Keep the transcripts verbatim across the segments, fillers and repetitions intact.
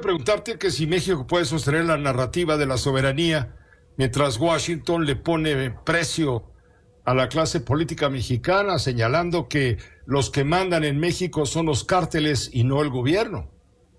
preguntarte que si México puede sostener la narrativa de la soberanía mientras Washington le pone precio a la clase política mexicana, señalando que los que mandan en México son los cárteles y no el gobierno.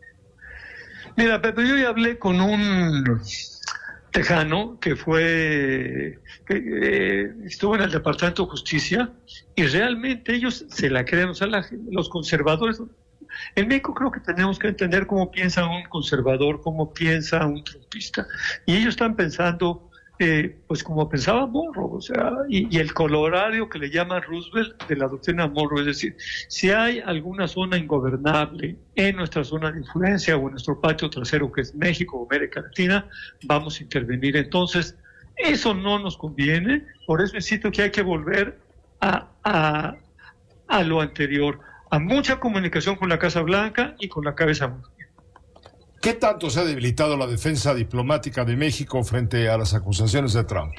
Mira, Pepe, yo ya hablé con un tejano que fue, que eh, estuvo en el Departamento de Justicia y realmente ellos se la creen, o sea, la, los conservadores. En México creo que tenemos que entender cómo piensa un conservador, cómo piensa un trumpista. Y ellos están pensando, eh, pues como pensaba Monroe, o sea, y, y el colorario que le llama Roosevelt de la doctrina Monroe, es decir, si hay alguna zona ingobernable en nuestra zona de influencia o en nuestro patio trasero, que es México o América Latina, vamos a intervenir. Entonces, eso no nos conviene, por eso insisto que hay que volver a, a, a lo anterior, a mucha comunicación con la Casa Blanca y con la cabeza. ¿Qué tanto se ha debilitado la defensa diplomática de México frente a las acusaciones de Trump?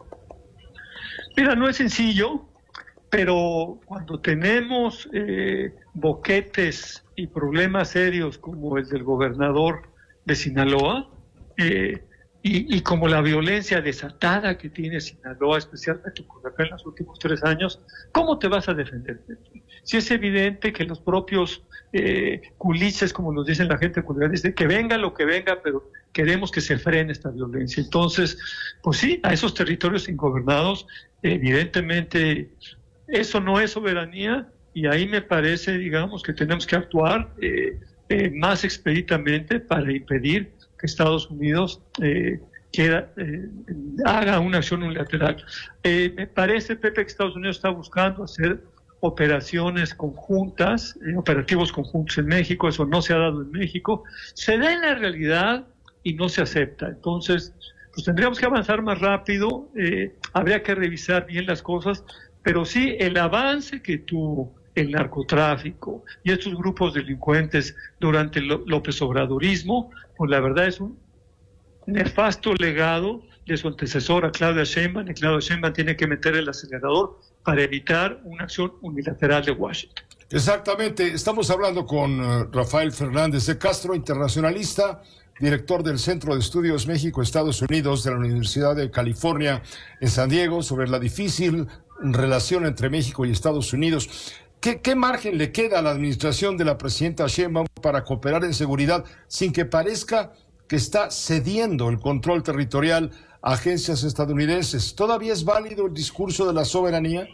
Mira, no es sencillo, pero cuando tenemos eh, boquetes y problemas serios como el del gobernador de Sinaloa, eh, y, y como la violencia desatada que tiene Sinaloa, especialmente por acá en los últimos tres años, ¿cómo te vas a defender? Si es evidente que los propios eh, culiches, como nos dicen la gente cultural, dicen que venga lo que venga, pero queremos que se frene esta violencia. Entonces, pues sí, a esos territorios ingobernados, evidentemente, eso no es soberanía, y ahí me parece, digamos, que tenemos que actuar eh, eh, más expeditamente para impedir que Estados Unidos eh, quiera, eh, haga una acción unilateral. Eh, me parece, Pepe, que Estados Unidos está buscando hacer operaciones conjuntas, eh, operativos conjuntos en México. Eso no se ha dado en México, se da en la realidad y no se acepta. Entonces, pues tendríamos que avanzar más rápido, eh, habría que revisar bien las cosas, pero sí, el avance que tuvo el narcotráfico y estos grupos delincuentes durante el López Obradorismo, pues la verdad es un nefasto legado de su antecesora Claudia Sheinbaum, y Claudia Sheinbaum tiene que meter el acelerador para evitar una acción unilateral de Washington. Exactamente, estamos hablando con uh, Rafael Fernández de Castro, internacionalista, director del Centro de Estudios México-Estados Unidos de la Universidad de California en San Diego, sobre la difícil relación entre México y Estados Unidos. ¿Qué, qué margen le queda a la administración de la presidenta Sheinbaum para cooperar en seguridad sin que parezca que está cediendo el control territorial a agencias estadounidenses? ¿Todavía es válido el discurso de la soberanía?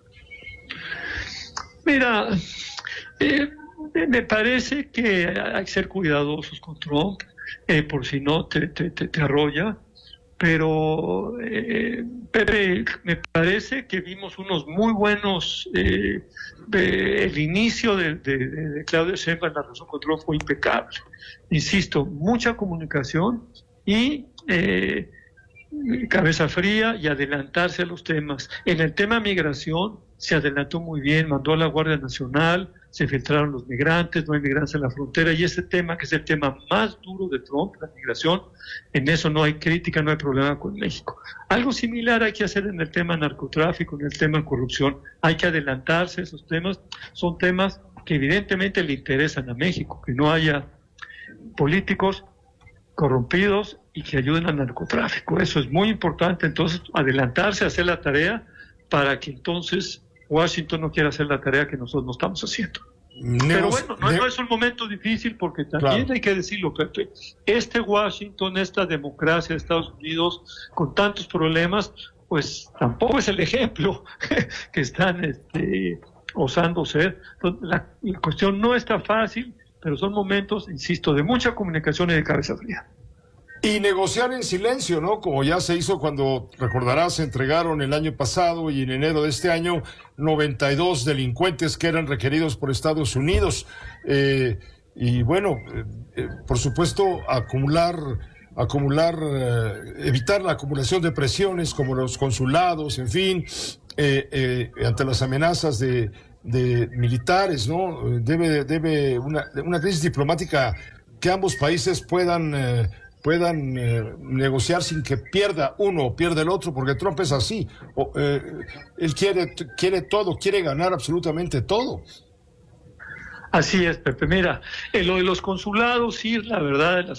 Mira, eh, me parece que hay que ser cuidadosos con Trump, eh, por si no te, te, te, te arrolla, pero eh, Pepe, me parece que vimos unos muy buenos, eh, de, el inicio de, de, de Claudia Sheinbaum en la relación con Trump fue impecable. Insisto, mucha comunicación y eh, cabeza fría y adelantarse a los temas. En el tema migración se adelantó muy bien, mandó a la Guardia Nacional, se filtraron los migrantes, no hay migrantes en la frontera, y ese tema, que es el tema más duro de Trump, la migración, en eso no hay crítica, no hay problema con México. Algo similar hay que hacer en el tema narcotráfico, en el tema corrupción, hay que adelantarse a esos temas, son temas que evidentemente le interesan a México, que no haya políticos corrompidos y que ayuden al narcotráfico. Eso es muy importante, entonces adelantarse a hacer la tarea para que entonces Washington no quiera hacer la tarea que nosotros no estamos haciendo. Nego- Pero bueno, no, no es un momento difícil, porque también claro, hay que decirlo, Pepe, este Washington, esta democracia de Estados Unidos con tantos problemas, pues tampoco es el ejemplo que están este, osando ser. Entonces, la, la cuestión no está fácil, pero son momentos, insisto, de mucha comunicación y de cabeza fría. Y negociar en silencio, ¿no? Como ya se hizo cuando, recordarás, se entregaron el año pasado y en enero de este año noventa y dos delincuentes que eran requeridos por Estados Unidos. Eh, y bueno, eh, eh, por supuesto, acumular, acumular, eh, evitar la acumulación de presiones como los consulados, en fin, eh, eh, ante las amenazas de, de militares, ¿no? Debe, debe una, una crisis diplomática que ambos países puedan... Eh, puedan eh, negociar sin que pierda uno o pierda el otro, porque Trump es así. O, eh, él quiere, quiere todo, quiere ganar absolutamente todo. Así es, Pepe. Mira, en lo de los consulados, sí, la verdad, las